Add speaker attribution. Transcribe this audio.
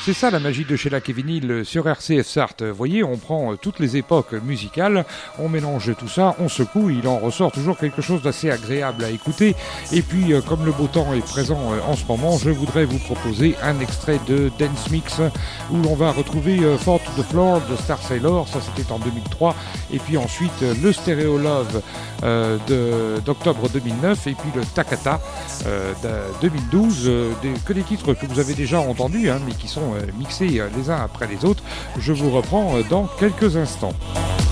Speaker 1: C'est ça la magie de Shellac et Vinyle sur RCF Sarthe. Vous voyez, on prend toutes les époques musicales, on mélange tout ça, on secoue, il en ressort toujours quelque chose d'assez agréable à écouter. Et puis, comme le beau temps est présent en ce moment, je voudrais vous proposer un extrait de Dance Mix où l'on va retrouver Fall to the Floor de Star Sailor, ça c'était en 2003, et puis ensuite le Stereo Love d'octobre 2009, et puis le Takata de 2012, que des titres que vous avez déjà entendus, mais qui sont mixés les uns après les autres. Je vous reprends dans quelques instants.